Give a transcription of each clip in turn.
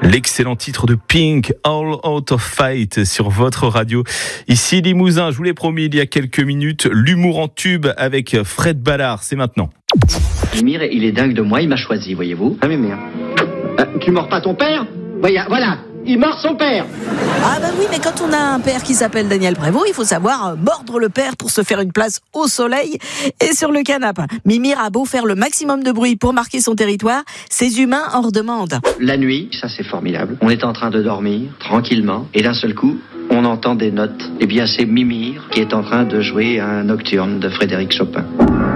L'excellent titre de Pink, All Out of Fight, sur votre radio. Ici Limousin, je vous l'ai promis il y a quelques minutes, l'humour en tube avec Fred Ballard, c'est maintenant. Mimir, il est dingue de moi, il m'a choisi, voyez-vous. Ah, Mimir. Tu mords pas ton père ? Voilà, il mord son père. Ah bah oui, mais quand on a un père qui s'appelle Daniel Prévost, il faut savoir mordre le père pour se faire une place au soleil et sur le canapé. Mimir a beau faire le maximum de bruit pour marquer son territoire, ses humains en redemandent. La nuit, ça c'est formidable. On est en train de dormir, tranquillement, et d'un seul coup, on entend des notes. Eh bien, c'est Mimir qui est en train de jouer un nocturne de Frédéric Chopin.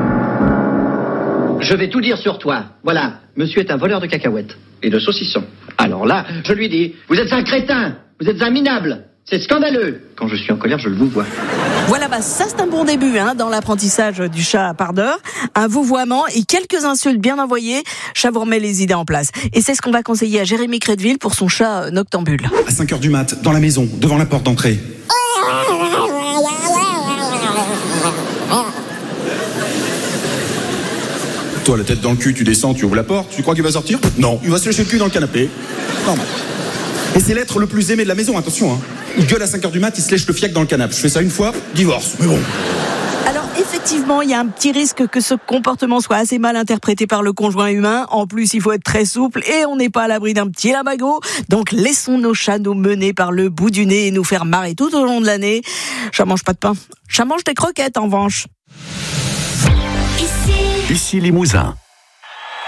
Je vais tout dire sur toi. Voilà, monsieur est un voleur de cacahuètes et de saucissons. Alors là, je lui dis, vous êtes un crétin, vous êtes un minable, c'est scandaleux. Quand je suis en colère, je le vouvoie. Voilà, ça c'est un bon début dans l'apprentissage du chat pardeur. Un vouvoiement et quelques insultes bien envoyées, chat vous remet les idées en place. Et c'est ce qu'on va conseiller à Jérémy Crédville pour son chat noctambule. À 5h du mat, dans la maison, devant la porte d'entrée. Toi, la tête dans le cul, tu descends, tu ouvres la porte, tu crois qu'il va sortir ? Non, il va se lécher le cul dans le canapé. Normal. Et c'est l'être le plus aimé de la maison, attention. Il gueule à 5h du mat, il se lèche le fiac dans le canapé. Je fais ça une fois, divorce. Mais bon. Alors effectivement, il y a un petit risque que ce comportement soit assez mal interprété par le conjoint humain. En plus, il faut être très souple et on n'est pas à l'abri d'un petit limbago. Donc laissons nos chats nous mener par le bout du nez et nous faire marrer tout au long de l'année. Chat mange pas de pain. Chat mange des croquettes en revanche. Ici Limousin.